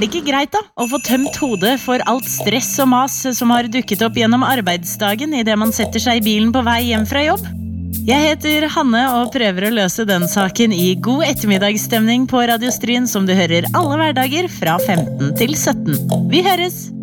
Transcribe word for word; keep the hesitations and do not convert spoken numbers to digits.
det ikke greit da, å få tømt hodet for alt stress og mas som har dukket opp gjennom arbeidsdagen i det man setter seg i bilen på vei hjem fra jobb? Jeg heter Hanne og prøver å løse den saken i god ettermiddagsstemning på Radio Stryn som du hører alle hverdager fra femten til sytten. Vi høres!